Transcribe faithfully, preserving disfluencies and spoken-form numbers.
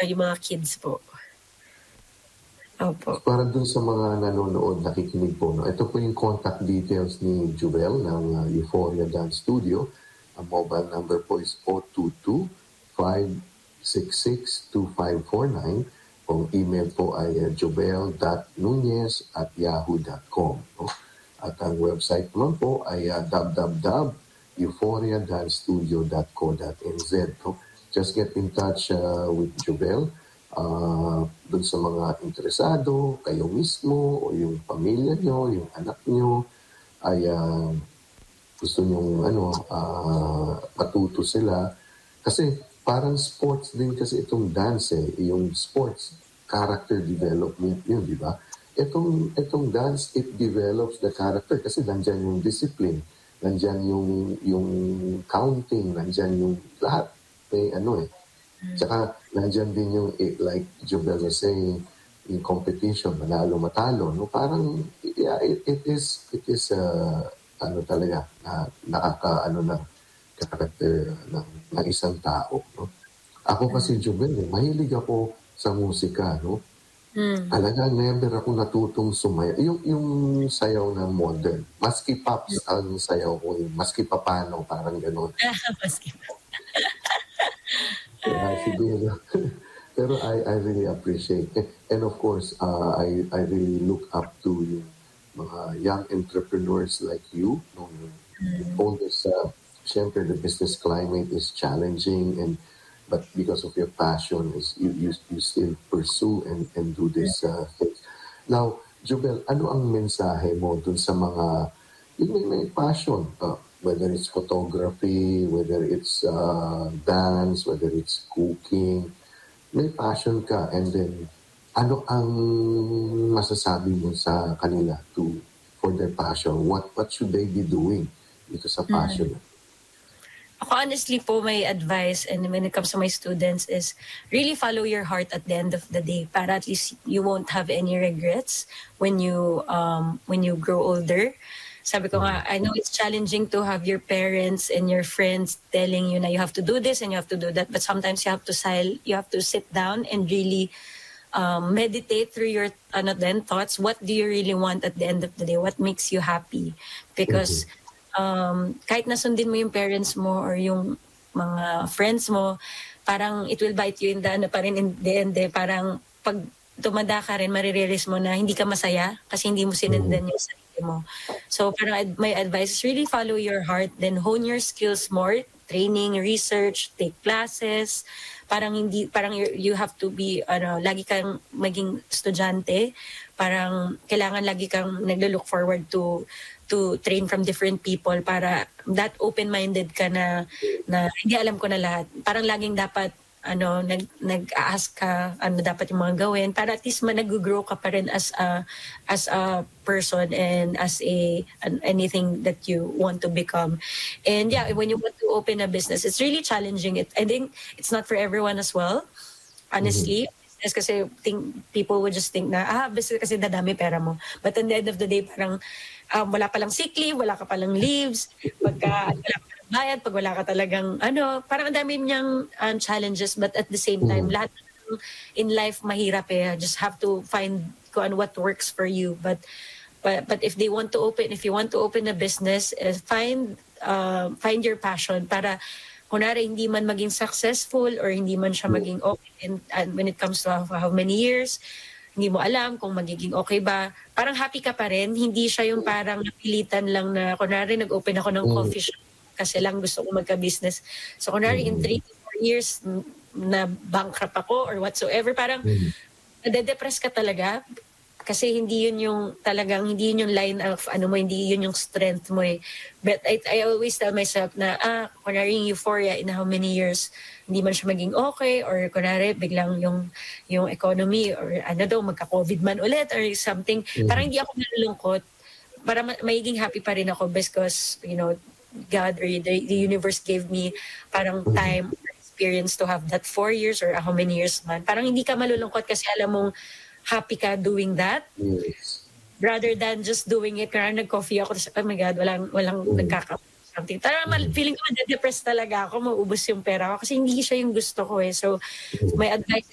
yung mga kids po. Opo. Para dun sa mga nanonood, nakikinig po, no, ito po yung contact details ni Jovel ng uh, Euphoria Dance Studio. Ang mobile number po is zero two two, five six six, two five four nine. Ang email po ay uh, jovel dot nunez at yahoo dot com. No? At ang website naman po ay uh, w w w dot euphoria dance studio dot co dot n z. No? Just get in touch uh, with Jovel. Uh, dun sa mga interesado, kayo mismo, o yung pamilya nyo, yung anak nyo, ay uh, gusto nyong ano, uh, matuto sila. Kasi parang sports din kasi itong dance eh, yung sports, character development yun, di ba? Itong, itong dance, it develops the character kasi nandyan yung discipline, nandyan yung, yung counting, nandyan yung lahat. May ano eh. Tsaka, nandyan din yung, like Jovel was saying, in competition, manalo, matalo. No? Parang, yeah, it, it is, it is, uh, ano talaga, na, nakaka, ano na, character ng, ng isang tao. No? Ako kasi, Jovel, eh, mahilig ako sa musika, no? Mm. Talaga, never ako natutong sumaya. Yung, yung sayaw ng modern. Maski pops ang sayaw ko. Maski papano, parang gano'n. Maski pa. Yeah, siguro. Pero I, I really appreciate it. And of course, uh, I, I really look up to yung mga young entrepreneurs like you. No? Mm. All this, uh, syempre, the business climate is challenging, and but because of your passion, is you, you, you still pursue and, and do this uh, things. Now, Jovel, ano ang mensahe mo dun sa mga yung may, may passion? Uh, whether it's photography, whether it's uh, dance, whether it's cooking, may passion ka, and then ano ang masasabi mo sa kanila to for their passion? What what should they be doing dito sa passion? Mm. Ako honestly po, my advice and when it comes to my students is really follow your heart at the end of the day para at least you won't have any regrets when you um when you grow older. Sabi ko nga, I know it's challenging to have your parents and your friends telling you na you have to do this and you have to do that, but sometimes you have to sil- you have to sit down and really um, meditate through your ano then thoughts. What do you really want at the end of the day? What makes you happy? Because um, kahit nasundin mo yung parents mo or yung mga friends mo, parang it will bite you in the ano pa rin in the end eh. Parang pag tumanda ka rin, marirealize mo na hindi ka masaya kasi hindi mo sinundan yung sarili mo. So parang my advice is really follow your heart, then hone your skills more, training, research, take classes. Parang hindi parang you, you have to be ano, lagi kang maging estudyante. Parang kailangan lagi kang naglo-look forward to to train from different people para that open-minded ka na na hindi alam ko na lahat. Parang laging dapat ano nag nag-ask ka ano dapat yung mga gawin para at least man nag-grow ka pa rin as a as a person and as a an, anything that you want to become. And yeah, when you want to open a business, it's really challenging. It I think it's not for everyone as well, honestly. Mm-hmm. Kasi think, people would just think na ah business kasi dadami pera mo, but at the end of the day parang um, wala palang sick leave, wala ka palang leaves, pagka wala ka bayad, pag wala ka talagang, ano, parang ang dami niyang um, challenges, but at the same time, mm. lahat in life mahirap eh. Just have to find kung ano what works for you. But, but, but if they want to open, if you want to open a business, uh, find, uh, find your passion para, kunwari, hindi man maging successful or hindi man siya maging okay. And, and when it comes to how, how many years, hindi mo alam kung magiging okay ba. Parang happy ka pa rin. Hindi siya yung parang napilitan lang na, kunwari, nag-open ako ng coffee shop kasi lang gusto ko magka-business. So, kunwari, in three to four years, na bankrupt ako or whatsoever, parang mm. nade-depress ka talaga kasi hindi yun yung talagang, hindi yun yung line of, ano mo, hindi yun yung strength mo eh. But I, I always tell myself na, ah, kunwari yung euphoria in how many years, hindi man siya maging okay or kunwari, biglang yung, yung economy or ano daw, magka-COVID man ulit or something. Mm. Parang hindi ako nalulungkot. Para ma- magiging happy pa rin ako because, you know, God or the, the universe gave me parang time or experience to have that four years or how many years man. Parang hindi ka malulungkot kasi alam mong happy ka doing that. Yes. Rather than just doing it. Kaya nag-coffee ako, oh my God, walang, walang mm. nagkaka something. Tara, mm. feeling ko na-depress talaga ako, maubos yung pera ko kasi hindi siya yung gusto ko eh. So, my advice